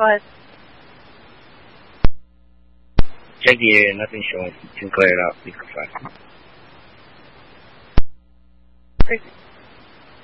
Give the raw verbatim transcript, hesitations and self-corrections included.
Go ahead. Jackie, nothing showing. You can clear it out. You can find. Great.